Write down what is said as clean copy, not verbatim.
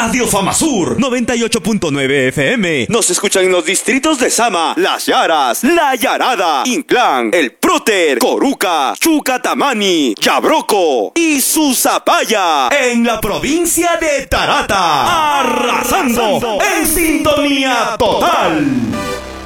Radio Famasur 98.9 FM. Nos escuchan en los distritos de Sama, Las Yaras, La Yarada, Inclán, El Próter, Coruca, Chucatamani, Yabroco y Susapaya. En la provincia de Tarata. Arrasando en sintonía total.